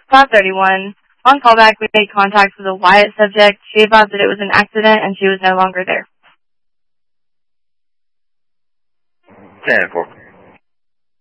Cloud 31. On callback, we made contact with a Wyatt subject. She advised that it was an accident and she was no longer there. 10-4.